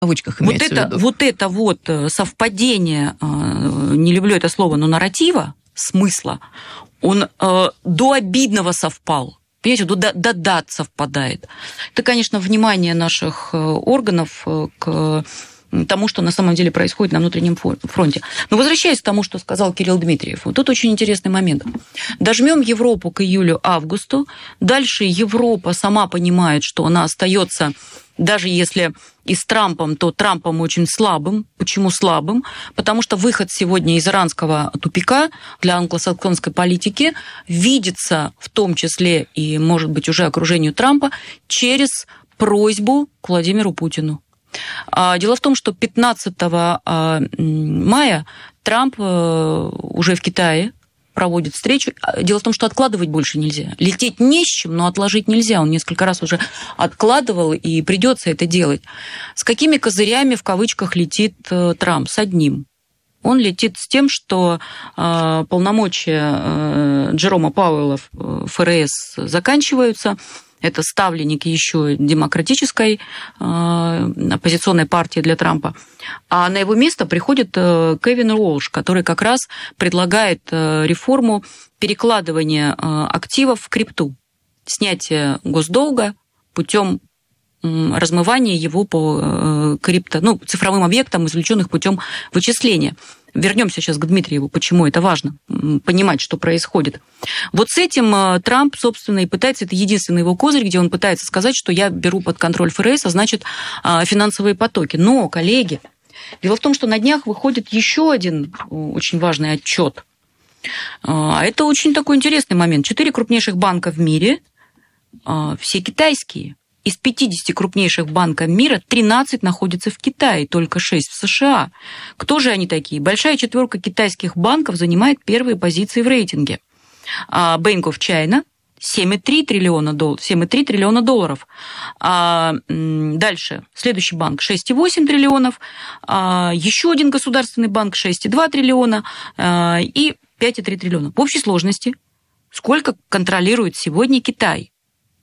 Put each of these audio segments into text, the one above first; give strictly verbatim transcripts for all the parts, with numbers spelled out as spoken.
В кавычках вот имеется это, в виду. Вот это вот совпадение, не люблю это слово, но нарратива, смысла, он до обидного совпал. Понимаете, до, до дат совпадает. Это, конечно, внимание наших органов к тому, что на самом деле происходит на внутреннем фронте. Но возвращаясь к тому, что сказал Кирилл Дмитриев, вот тут очень интересный момент. Дожмем Европу к июлю-августу, дальше Европа сама понимает, что она остается, даже если и с Трампом, то Трампом очень слабым. Почему слабым? Потому что выход сегодня из иранского тупика для англосаксонской политики видится в том числе и, может быть, уже окружению Трампа через просьбу к Владимиру Путину. Дело в том, что пятнадцатого мая Трамп уже в Китае проводит встречу. Дело в том, что откладывать больше нельзя. Лететь не с чем, но отложить нельзя. Он несколько раз уже откладывал, и придется это делать. С какими козырями, в кавычках, летит Трамп? С одним. Он летит с тем, что полномочия Джерома Пауэлла в ФРС заканчиваются. Это ставленник еще демократической э, оппозиционной партии для Трампа. А на его место приходит э, Кевин Уолш, который как раз предлагает э, реформу перекладывания э, активов в крипту, снятие госдолга путем э, размывания его по э, крипто, ну, цифровым объектам, извлеченных путем вычисления. Вернемся сейчас к Дмитриеву, почему это важно, понимать, что происходит. Вот с этим Трамп, собственно, и пытается, это единственный его козырь, где он пытается сказать, что я беру под контроль ФРС, а значит, финансовые потоки. Но, коллеги, дело в том, что на днях выходит еще один очень важный отчет. Это очень такой интересный момент. Четыре крупнейших банка в мире, все китайские. Из пятидесяти крупнейших банков мира тринадцать находятся в Китае, только шесть в США. Кто же они такие? Большая четверка китайских банков занимает первые позиции в рейтинге. Bank of China семь целых три триллиона долларов. семь целых три триллиона долларов. Дальше. Следующий банк шесть целых восемь триллионов. Еще один государственный банк шесть целых два триллиона и пять целых три триллиона. В общей сложности сколько контролирует сегодня Китай?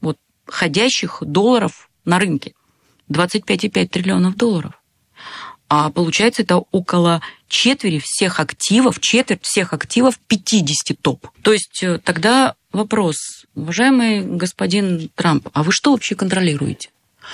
Ходящих долларов на рынке. двадцать пять целых пять триллионов долларов. А получается, это около четверти всех активов, четверть всех активов пятидесяти топ. То есть тогда вопрос, уважаемый господин Трамп, а вы что вообще контролируете?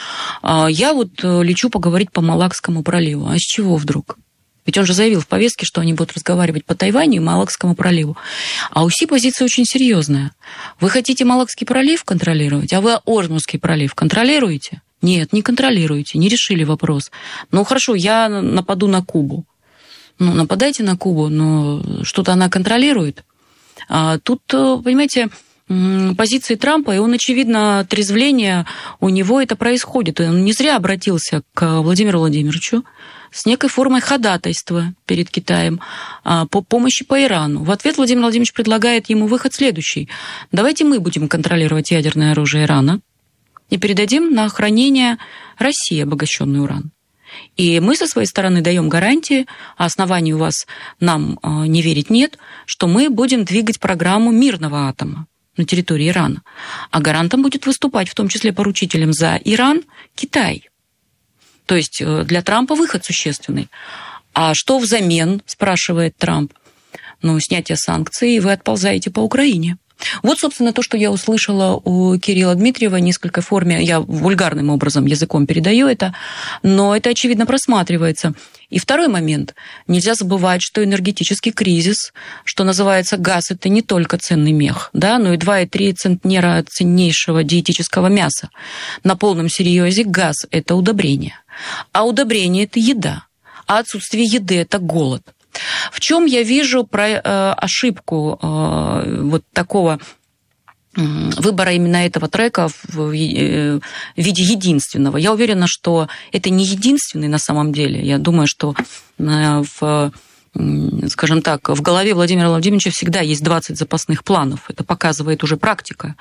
Я вот лечу поговорить по Малакскому проливу. А с чего вдруг? Ведь он же заявил в повестке, что они будут разговаривать по Тайваню и Малакскому проливу. А у Си позиция очень серьезная. Вы хотите Малакский пролив контролировать, а вы Ормузский пролив контролируете? Нет, не контролируете, не решили вопрос. Ну, хорошо, я нападу на Кубу. Ну, нападайте на Кубу, но что-то она контролирует. А тут, понимаете, позиции Трампа, и он, очевидно, трезвление у него это происходит. Он не зря обратился к Владимиру Владимировичу с некой формой ходатайства перед Китаем по помощи по Ирану. В ответ Владимир Владимирович предлагает ему выход следующий. Давайте мы будем контролировать ядерное оружие Ирана и передадим на хранение России обогащенный уран. И мы со своей стороны даем гарантии, а оснований у вас нам не верить нет, что мы будем двигать программу мирного атома на территории Ирана. А гарантом будет выступать, в том числе поручителем за Иран, Китай. То есть для Трампа выход существенный. А что взамен, спрашивает Трамп? Ну, снятие санкций, и вы отползаете по Украине. Вот, собственно, то, что я услышала у Кирилла Дмитриева, несколько форме, я вульгарным образом языком передаю это, но это, очевидно, просматривается. И второй момент. Нельзя забывать, что энергетический кризис, что называется газ, это не только ценный мех, да, но и два и три центнера ценнейшего диетического мяса. На полном серьезе газ – это удобрение. А удобрение – это еда. А отсутствие еды – это голод. В чем я вижу про, э, ошибку э, вот такого э, выбора именно этого трека в, э, в виде единственного? Я уверена, что это не единственный на самом деле. Я думаю, что э, в, э, скажем так, в голове Владимира Владимировича всегда есть двадцать запасных планов. Это показывает уже практика.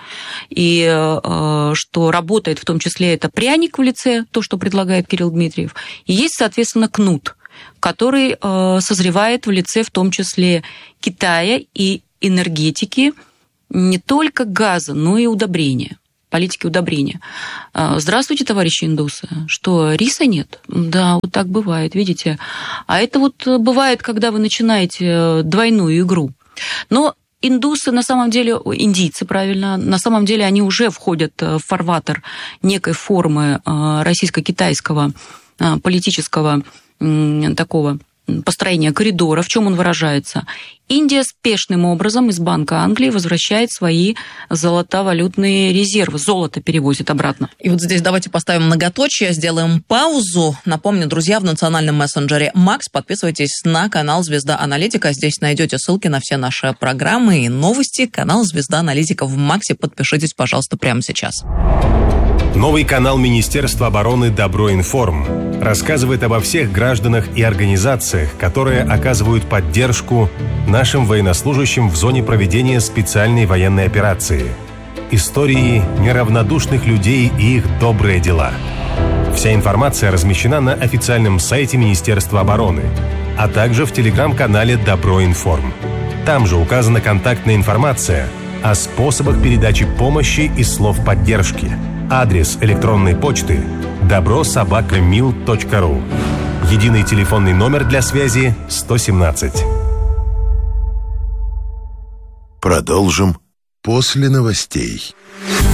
И э, что работает в том числе это пряник в лице, то, что предлагает Кирилл Дмитриев. И есть, соответственно, кнут, который э, созревает в лице в том числе Китая и энергетики, не только газа, но и удобрения. политики удобрения. Здравствуйте, товарищи индусы. Что, риса нет? Да, вот так бывает, видите. А это вот бывает, когда вы начинаете двойную игру. Но индусы, на самом деле, индийцы, правильно, на самом деле они уже входят в фарватер некой формы российско-китайского политического такого построения коридора. В чем он выражается? Индия спешным образом из Банка Англии возвращает свои золотовалютные резервы. Золото перевозит обратно. И вот здесь давайте поставим многоточие, сделаем паузу. Напомню, друзья, в национальном мессенджере Макс подписывайтесь на канал «Звезда Аналитика». Здесь найдете ссылки на все наши программы и новости. Канал «Звезда Аналитика» в Максе. Подпишитесь, пожалуйста, прямо сейчас. Новый канал Министерства обороны «Доброинформ» рассказывает обо всех гражданах и организациях, которые оказывают поддержку нашим военнослужащим в зоне проведения специальной военной операции. Истории неравнодушных людей и их добрые дела. Вся информация размещена на официальном сайте Министерства обороны, а также в телеграм-канале «Доброинформ». Там же указана контактная информация о способах передачи помощи и слов поддержки. Адрес электронной почты добро собака мил точка ру. Единый телефонный номер для связи сто семнадцать. Продолжим после новостей.